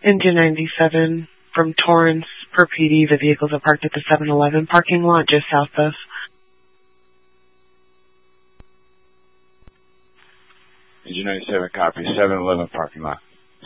Engine 97 from Torrance per PD. The vehicles are parked at the 7-Eleven parking lot just south of. Engine 97, copy. 7-Eleven parking lot.